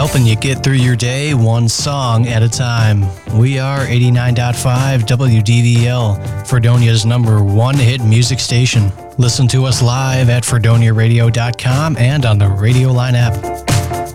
helping you get through your day one song at a time. We are 89.5 WDVL, Fredonia's #1 hit music station. Listen to us live at FredoniaRadio.com and on the Radio Line app.